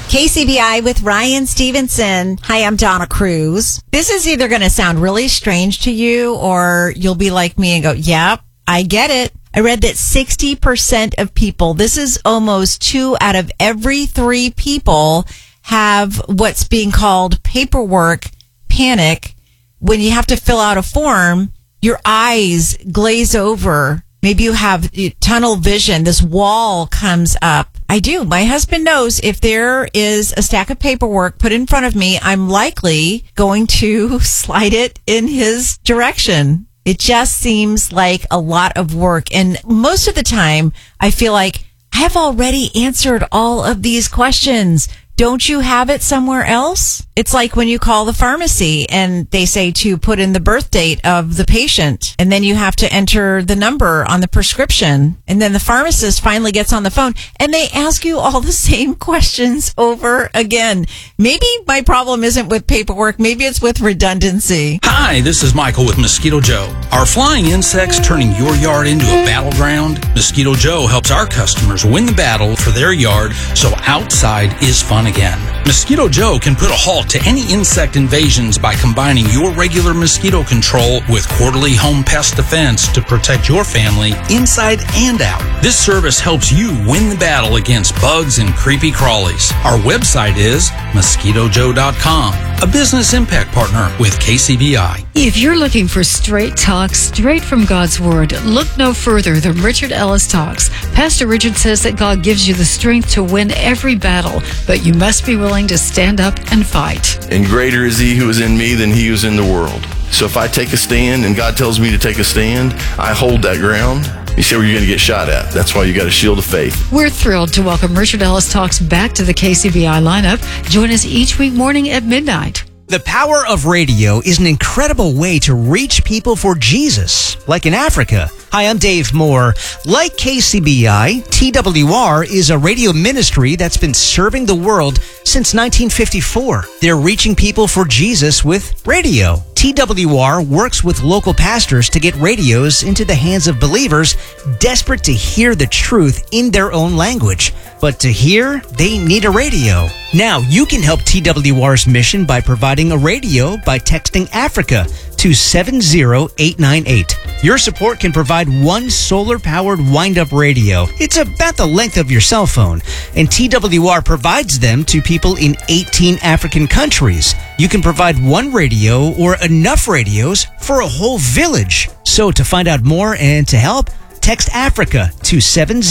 KCBI with Ryan Stevenson. Hi, I'm Donna Cruz. This is either going to sound really strange to you or you'll be like me and go, yep, I get it. I read that 60% of people, this is almost 2 out of every 3 people, have what's being called paperwork panic. When you have to fill out a form, your eyes glaze over. Maybe you have tunnel vision. This wall comes up. I do. My husband knows if there is a stack of paperwork put in front of me, I'm likely going to slide it in his direction. It just seems like a lot of work. And most of the time, I feel like I have already answered all of these questions. Don't you have it somewhere else? It's like when you call the pharmacy and they say to put in the birth date of the patient, and then you have to enter the number on the prescription. And then the pharmacist finally gets on the phone and they ask you all the same questions over again. Maybe my problem isn't with paperwork. Maybe it's with redundancy. Hi, this is Michael with Mosquito Joe. Are flying insects turning your yard into a battleground? Mosquito Joe helps our customers win the battle for their yard so outside is fun again. Mosquito Joe can put a halt to any insect invasions by combining your regular mosquito control with quarterly home pest defense to protect your family inside and out. This service helps you win the battle against bugs and creepy crawlies. Our website is mosquitojoe.com, a business impact partner with KCBI. If you're looking for straight talk, straight from God's Word, look no further than Richard Ellis Talks. Pastor Richard says that God gives you the strength to win every battle, but you must be willing to stand up and fight. And greater is he who is in me than he who is in the world. So if I take a stand and God tells me to take a stand, I hold that ground. You say, well, you're going to get shot at. That's why you got a shield of faith. We're thrilled to welcome Richard Ellis Talks back to the KCBI lineup. Join us each week morning at midnight. The power of radio is an incredible way to reach people for Jesus, like in Africa. Hi, I'm Dave Moore. Like KCBI, TWR is a radio ministry that's been serving the world since 1954. They're reaching people for Jesus with radio. TWR works with local pastors to get radios into the hands of believers desperate to hear the truth in their own language. But to hear, they need a radio. Now, you can help TWR's mission by providing a radio by texting Africa to 70898. Your support can provide one solar-powered wind-up radio. It's about the length of your cell phone, and TWR provides them to people in 18 African countries. You can provide one radio or enough radios for a whole village. So to find out more and to help, text Africa to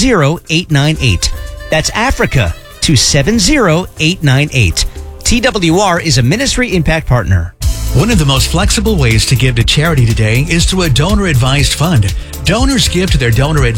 70898. That's Africa to 70898. TWR is a Ministry Impact Partner. One of the most flexible ways to give to charity today is through a donor-advised fund. Donors give to their donor-advised